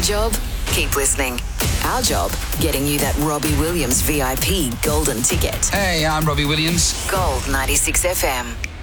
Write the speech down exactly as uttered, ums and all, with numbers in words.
job? Keep listening. Our job? Getting you that Robbie Williams V I P golden ticket. Hey, I'm Robbie Williams. Gold ninety-six F M.